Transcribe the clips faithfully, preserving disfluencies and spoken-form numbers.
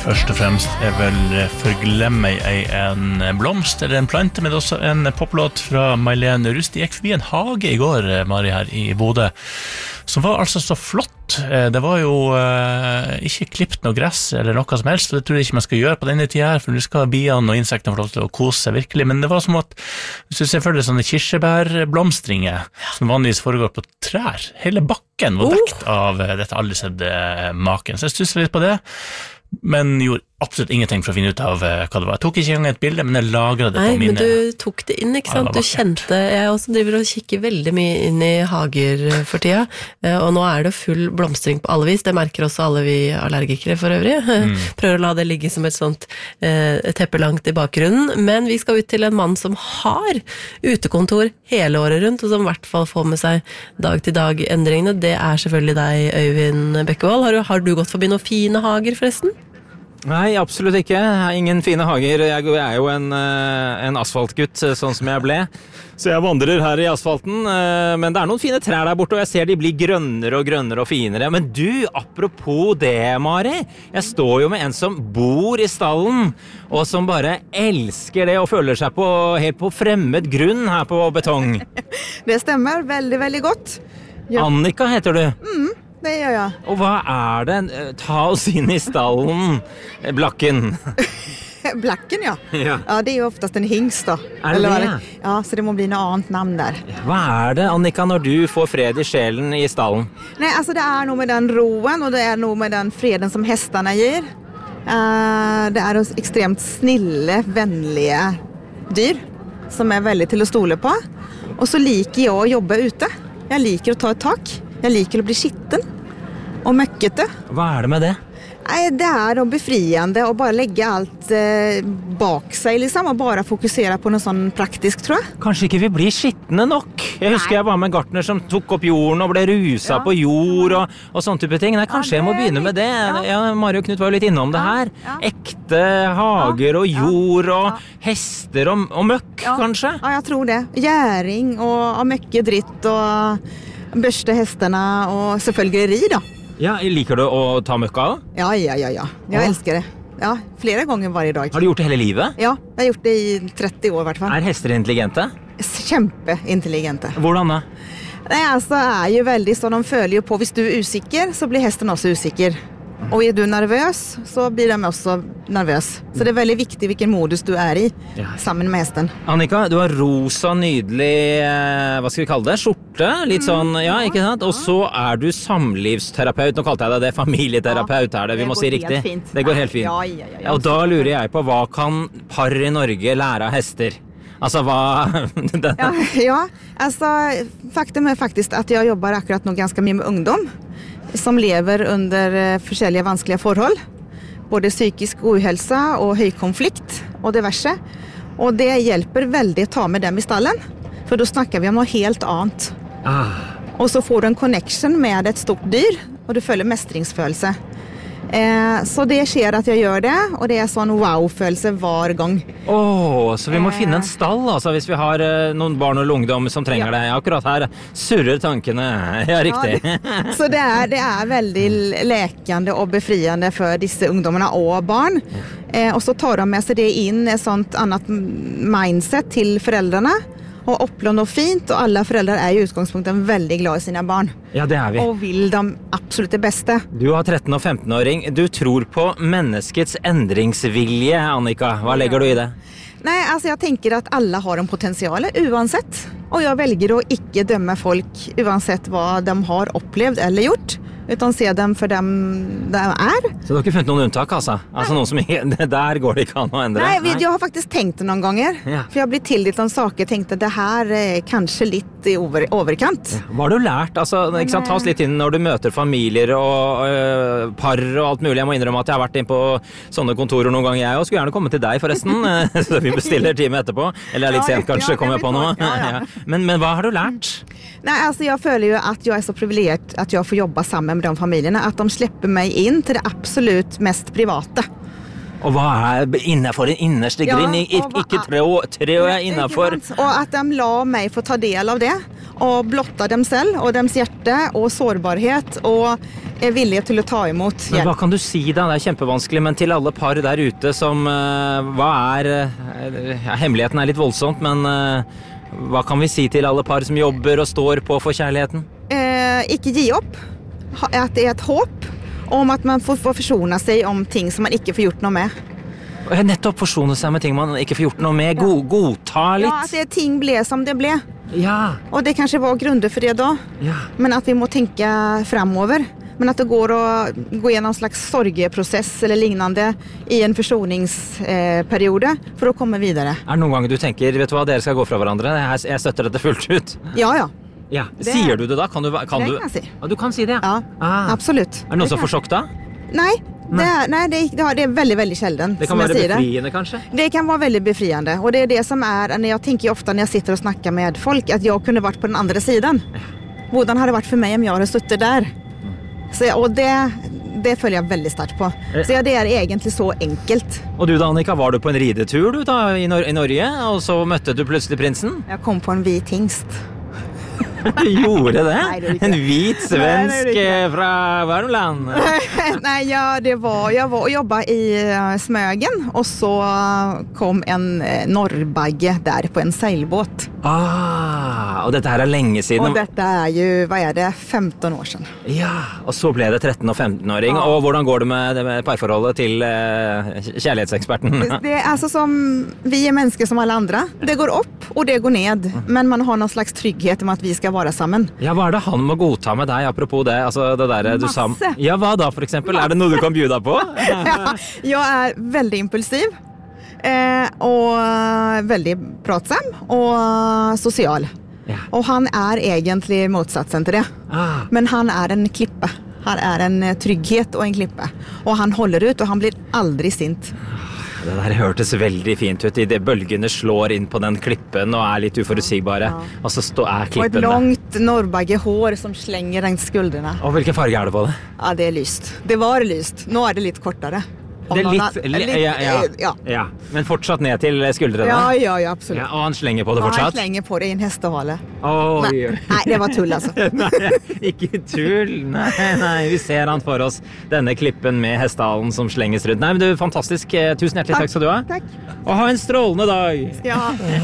Først og fremst er vel Forglem meg ei en blomst eller en plante, men også en poplåt fra May-Len Rust. Jeg gikk forbi en hage i går, Mari, her i Bodø, som var altså så flott. Det var jo eh, ikke klippet noe gress eller noe som helst, og det tror jeg ikke man skal gjøre på denne tiden her, for nå skal biene og insektene få lov til å kose seg virkelig, men det var som at, hvis du ser for deg sånne kirsebærblomstringer, som vanligvis foregår på trær, hele bakken var dekt av dette aldri sett maken, så jeg stusset litt på det, men gjorde absolutt ingenting for å finne ut av uh, hva det var. Jeg tok ikke engang et bilde, men jeg lagret det Nei, på mine... Nei, men du tok det inn, ikke sant? Ja, du kjente... Jeg også driver og kikker veldig mye inn i hager for tida, og nå er det full blomstring på alle vis. Det merker også alle vi allergikere for øvrig. Mm. Prøver å la det ligge som et sånt eh, teppe langt i bakgrunnen. Men vi skal ut til en mann som har utekontor hele året rundt, og som i hvert fall får med seg dag-til-dag-endringene. Det er selvfølgelig deg, Øyvind Bekkevold. Har du, har du gått forbi noen fine hager, forresten? Nei, absolutt ikke. Jeg har ingen fine hager. Jeg er jo en, en asfaltgutt, sånn som jeg ble. Så jeg vandrer her i asfalten, men det er noen fine trær der borte, og jeg ser de blir grønnere og grønnere og finere. Men du, apropos det, Mari, jeg står jo med en som bor i stallen, og som bare elsker det og føler seg på, helt på fremmed grunn her på betong. Det stemmer veldig, veldig godt. Ja. Annika heter du. Mm. Det gjør jeg. Og hva er det? Ta oss inn i stallen, Blakken. Blakken, ja. ja. Ja, det er jo oftest en hingst da. Er det det? Ja, så det må bli noe annet navn der. Hva er det, Annika, når du får fred i sjelen i stallen? Nei, altså det er noe med den roen, og det er noe med den freden som hestene gir. Uh, det er ekstremt snille, vennlige dyr, som er veldig til å stole på. Og så liker jeg å jobbe ute. Jeg liker å ta et tak. Jeg liker å bli skitten og møkkete. Hva er det med det? Nei, det er å befriende å bare legge alt eh, bak seg, liksom, og bare fokusere på noe sånn praktisk, tror jeg. Kanskje ikke vi blir skittende nok? Jeg husker Nei. jeg var med en gartner som tok opp jorden og ble rusa ja. på jord og, og sånne type ting. Nei, kanskje ja, jeg må begynne med det. Ja. Ja, Mari og Knut var jo litt innom det her. Ja. Ja. Ekte hager og jord og ja. hester og, og møkk, ja. kanskje? Ja, jeg tror det. Gjæring og, og møkke dritt og... børste hestene og selvfølgelig ri da. Ja, liker du å ta møkka? Ja, ja, ja, ja. Jeg ja. elsker det. Ja, flere ganger hver dag. Har du gjort det hele livet? Ja, jeg har gjort det i tretti år i hvert fall. Er hester intelligente? Kjempeintelligente. Hvordan da? Nei, altså er jo veldig sånn, de føler jo på, hvis du er usikker, så blir hesten også usikker. Og er du nervøs, så blir de også nervøs. Så det er veldig viktig hvilken modus du er i, ja. sammen med hesten. Annika, du har rosa, nydelig, hva skal vi kalle det, skjorte, litt sånn, ja, ikke sant? Og så er du samlivsterapeut, nå kalte jeg deg det, familieterapeut er det, vi må si riktig. Fint. Det går helt fint. Ja, ja, ja, ja. Og da lurer jeg på, hva kan par i Norge lære av hester? Altså, hva... ja, ja, altså, faktum er faktisk at jeg jobber akkurat nå ganske mye med ungdom, som lever under forskjellige vanskelige forhold, både psykisk uhelse og høykonflikt og diverse. Og det hjelper veldig å ta med dem i stallen, for da snakker vi om noe helt annet. Ah. Og så får du en connection med et stort dyr, og du føler mestringsfølelse. Eh, så det skjer at jeg gjør det, og det er sånn wow-følelse hver gang. Åh, oh, så vi må eh. finne en stall, altså, hvis vi har uh, noen barn og ungdom som trenger ja. det. Akkurat her surrer tankene. Ja, riktig. Ja, det, så det er, det er veldig lekende og befriende for disse ungdommene og barn. Eh, og så tar de med seg det inn et sånt annet mindset til foreldrene. Og opplånd og fint, og alle foreldre er i utgangspunktet veldig glad i sine barn. Ja, det er vi. Og vil de absolutt det beste. Du har tretten- og femten-åring. Du tror på menneskets endringsvilje, Annika. Hva legger du i det? Nei, altså jeg tenker at alle har en potensial, uansett. Og jeg velger å ikke dømme folk uansett hva de har opplevd eller gjort, utan se dem for dem de er. Så du har ikke funnet noen unntak, altså? Altså noen som der går det ikke an å endre? Nei, Nei. jeg har faktisk tenkt det noen ganger. Ja. For jeg har blitt tildelt noen saker, tenkte det her er kanskje litt i over, overkant. Ja. Hva har du lært? Altså, ikke sant, ta oss litt inn når du møter familier og øh, par og alt mulig. Jeg må innrømme at jeg har vært inn på sånne kontorer noen ganger, jeg, og skulle gjerne komme til deg forresten, så vi bestiller time etterpå. Eller er litt ja, sent, kanskje, ja, kommer jeg på noe. Ja, ja. Ja. Men, men hva har du lært? Nei, altså jeg føler jo at jeg er så privilegert at jeg får jobbe sammen med de familiene, at de slipper meg inn til det absolutt mest private. Og hva er innenfor en innerste grunn? Ja, Ik ikke trå, trå er innenfor. Og at de la meg få ta del av det. og blotter dem selv og deres hjerte og sårbarhet og er villige til å ta imot hjelp. Men hva kan du si da? Det er kjempevanskelig, men til alle par der ute som, uh, hva er, uh, ja, hemmeligheten er litt voldsomt, men uh, hva kan vi si til alle par som jobber og står på for kjærligheten? Eh, ikke gi opp, at det er et håp om at man får, får forsone seg om ting som man ikke får gjort noe med. Nettopp forsone seg med ting man ikke får gjort noe med, God, godta litt. Ja, at det, ting ble som det ble. Ja. Og det kanskje var grunner for det da, ja. Men at vi må tenke fremover. Men at det går å gå gjennom en slags sorgeprosess eller lignende i en forsoningsperiode for å komme videre. Er det noen ganger du tenker, vet du hva, dere skal gå fra hverandre? Jeg, jeg støtter dette fullt ut. Ja, ja. Ja. Sier du det da? Kan du, kan det du... kan jeg si. Ja, du kan si det, ja. Ah. Absolutt. Er det noen som får sjokk da? Nei. Det er, nei, det, det er veldig, veldig sjelden. Det kan være befriende, kanskje? Det kan være veldig befriende. Og det er det som er, når jeg tenker ofte når jeg sitter og snakker med folk, at jeg kunne vært på den andre siden. Hvordan hadde det vært for meg om jeg hadde suttet der? Så, og det, det føler jeg veldig sterkt på. Så ja, det er egentlig så enkelt. Og du da, Annika, var du på en ridetur du da, i, Nor- i Norge, og så møtte du plutselig prinsen? Jeg kom på en hvit hingst. Du gjorde det? Nei, det en hvit svensk Nei, det fra Värmland? Nei, ja, det var, jeg var og jobbet i uh, Smögen, og så kom en uh, norrbagge der på en seilbåt. Ah, og dette her er lenge siden. Og dette er jo, hva er det, femten år siden. Ja, og så ble det tretten- og femten-åring. Ja. Og hvordan går det med, det med parforholdet til uh, kjærlighetseksperten? Det er altså som, vi er mennesker som alle andre. Det går opp, og det går ned. Men man har noen slags trygghet om at vi skal være sammen. Ja, hva er det han må godta med deg, apropos det? Altså, det der du sa. Ja, hva da, for eksempel? Er det noe du kan bjuda på? Ja, jeg er veldig impulsiv. Eh, og veldig pratsam og sosial. Ja. Og han er egentlig motsatsen til det. Ah. Men han er en klippe. Han er en trygghet og en klippe. Og han holder ut, og han blir aldri sint. Det der hørtes veldig fint ut. I det bølgene slår inn på den klippen og er litt uforutsigbare. Ja. Og så stå, er klippen der. Og et langt norrbagge hår som slenger rundt skuldrene. Og hvilken farge er det på det? Ja, det er lyst. Det var lyst. Nå er det litt kortere. Det er litt, litt, ja, ja, ja. ja. Men fortsatt ned til skuldrene? Ja, ja, ja, absolutt. Ja, og han slenger på det fortsatt? Ja, han slenger på det i en hestehale. Oh, nei, nei, det var tull, altså. Nei, ikke tull. Nei, nei, vi ser han for oss. Denne klippen med hestehalen som slenges rundt. Nei, men du, fantastisk. Tusen hjertelig takk, takk skal du ha. Takk. Og ha en strålende dag. Ja.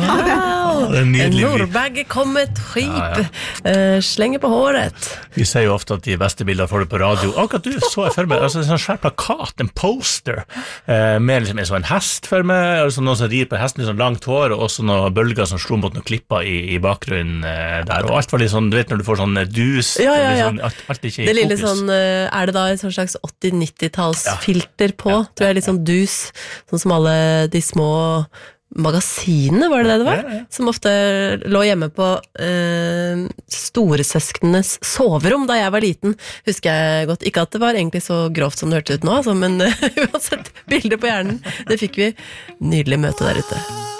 Wow, en norrbagge kom med et skip. Ja, ja. Uh, slenger på håret. Vi ser jo ofte at de beste bildene får det på radio. Akkurat du så jeg for meg, altså en sånn svær plakat, en poster, uh, med liksom en sånn hest for meg, altså noen som rir på hesten i sånn langt hår, og også noen bølger som slo mot noen klipper i, i bakgrunnen uh, der, og alt var litt sånn, du vet når du får sånn dus, ja, ja, ja. Sånn, alt, alt ikke i det lille fokus. Sånn, uh, er det da et sånn slags åtti-nitti-tallsfilter på, ja, tror jeg, litt sånn dus, sånn som alle de små magasinene, var det det det var? Ja, ja. Som ofte lå hjemme på eh, storesøskenes soverom da jeg var liten, husker jeg godt. Ikke at det var egentlig så grovt som det hørtes ut nå, altså, men uh, uansett, bilder på hjernen, det fikk vi. Nydelig møte der ute.